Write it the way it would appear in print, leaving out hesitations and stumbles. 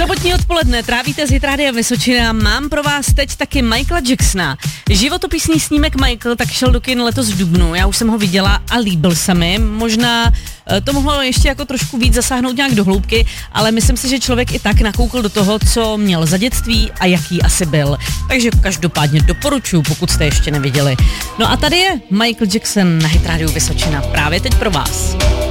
Sobotní odpoledne trávíte z Hit Rádia Vysočina. Mám pro vás teď taky Michaela Jacksona. Životopisný snímek Michael tak šel do kin letos v dubnu. Já už jsem ho viděla a líbil se mi. Možná to mohlo ještě jako trošku víc zasáhnout nějak do hloubky, ale myslím si, že člověk i tak nakoukl do toho, co měl za dětství a jaký asi byl. Takže každopádně doporučuji, pokud jste ještě neviděli. No a tady je Michael Jackson na Hit Rádiu Vysočina právě teď pro vás.